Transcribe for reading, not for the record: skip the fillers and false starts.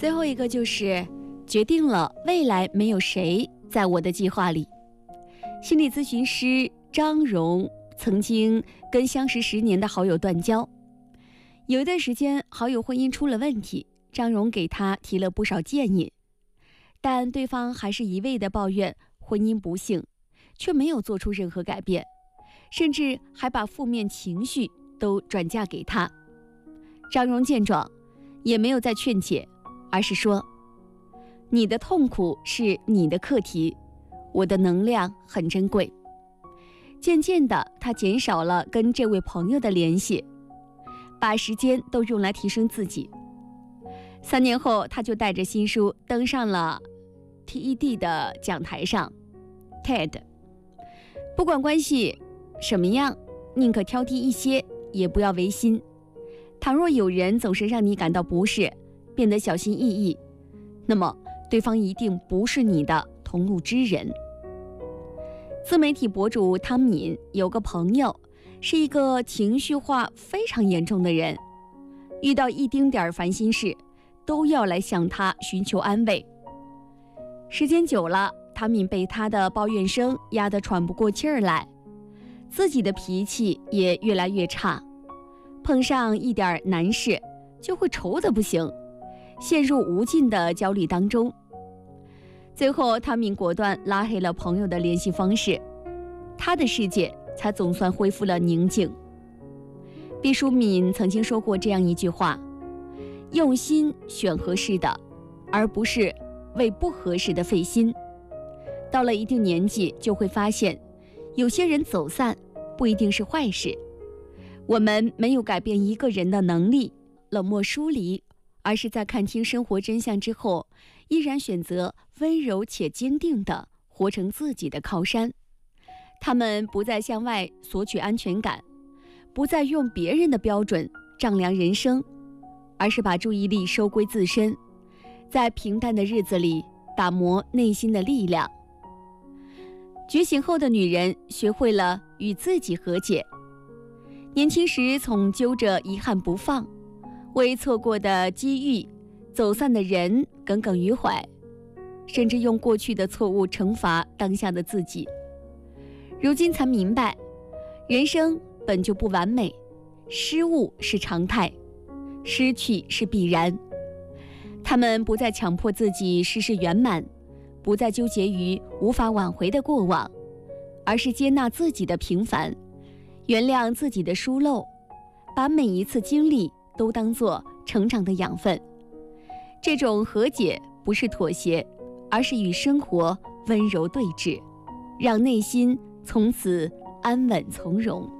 最后一个就是决定了未来没有谁在我的计划里。心理咨询师张荣曾经跟相识10年的好友断交，有一段时间好友婚姻出了问题，张荣给他提了不少建议，但对方还是一味地抱怨婚姻不幸，却没有做出任何改变，甚至还把负面情绪都转嫁给他。张荣见状也没有再劝解，而是说，你的痛苦是你的课题，我的能量很珍贵。渐渐的，他减少了跟这位朋友的联系，把时间都用来提升自己。3年后，他就带着新书登上了 TED 的讲台上 TED。 不管关系什么样，宁可挑剔一些，也不要违心。倘若有人总是让你感到不适，变得小心翼翼，那么对方一定不是你的同路之人。自媒体博主汤敏有个朋友，是一个情绪化非常严重的人，遇到一丁点烦心事都要来向他寻求安慰。时间久了，汤敏被他的抱怨声压得喘不过气儿来，自己的脾气也越来越差，碰上一点难事就会愁得不行，陷入无尽的焦虑当中。最后，汤敏果断拉黑了朋友的联系方式，他的世界才总算恢复了宁静。毕淑敏曾经说过这样一句话：用心选合适的，而不是为不合适的费心。到了一定年纪，就会发现有些人走散不一定是坏事。我们没有改变一个人的能力，冷漠疏离，而是在看清生活真相之后，依然选择温柔且坚定地活成自己的靠山。他们不再向外索取安全感，不再用别人的标准丈量人生，而是把注意力收归自身，在平淡的日子里打磨内心的力量。觉醒后的女人学会了与自己和解，年轻时总揪着遗憾不放，为错过的机遇、走散的人耿耿于怀，甚至用过去的错误惩罚当下的自己。如今才明白，人生本就不完美，失误是常态，失去是必然。他们不再强迫自己事事圆满，不再纠结于无法挽回的过往，而是接纳自己的平凡，原谅自己的疏漏，把每一次经历都当作成长的养分。这种和解不是妥协，而是与生活温柔对峙，让内心从此安稳从容。